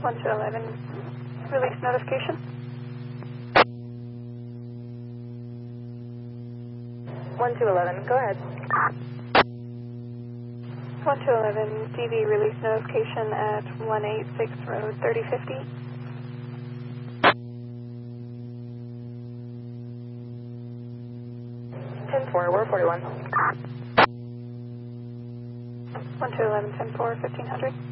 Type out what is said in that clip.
1 to 11, release notification. 1 to 11, go ahead. 1 to 11, DV release notification at 186 Road 3050. 10-4, we're 41. 1 to 11, 10-4, 1500.